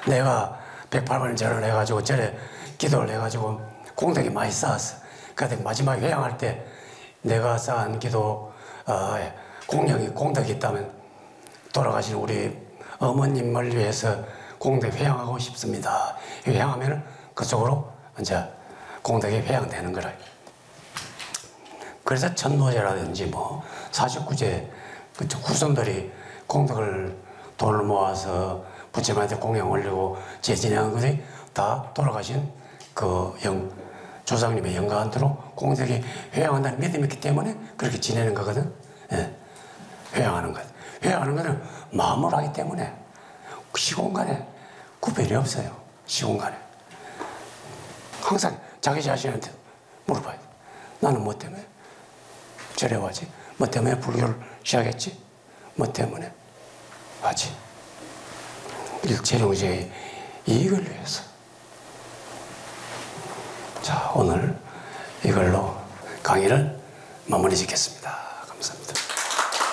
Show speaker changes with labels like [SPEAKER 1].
[SPEAKER 1] 내가 108번 절을 해가지고 절에 기도를 해가지고 공덕이 많이 쌓았어. 그런데 마지막에 회양할 때 내가 쌓은 기도 공덕이 있다면 돌아가신 우리 어머님을 위해서 공덕 회양하고 싶습니다. 회양하면 그쪽으로 이제 공덕이 회양되는 거라. 그래서 천노제라든지 뭐 49제 그쪽 후손들이 공덕을 돈을 모아서 부처님한테 공양 올리고 제진하는 것이 다 돌아가신 그 조상님의 영광한테로 공덕이 회양한다는 믿음이 있기 때문에 그렇게 지내는 거거든. 예. 회양하는 것. 회양하는 것은 마음으로 하기 때문에 시공간에 구별이 없어요. 시공간에. 항상 자기 자신한테 물어봐야 돼. 나는 뭐 때문에 절에 와지? 뭐 때문에 불교를 시작했지? 뭐 때문에 하지? 일체령제의 이익을 위해서. 자, 오늘 이걸로 강의를 마무리 짓겠습니다. 감사합니다.